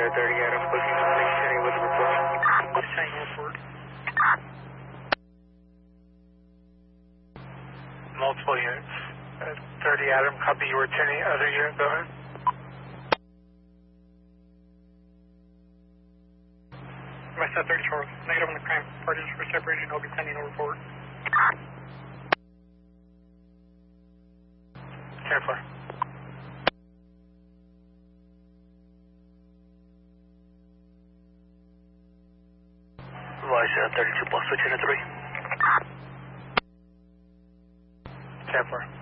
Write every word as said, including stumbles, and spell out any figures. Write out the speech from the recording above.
thirty Adam, booking on six ten with report. Same report. Multiple units. Uh, thirty Adam, copy. You were ten other unit, go ahead. West thirty Charles. Negative on the crime. Parties for separation. I'll be sending a report. ten four. Vice thirty-two, box switch in three. ten four.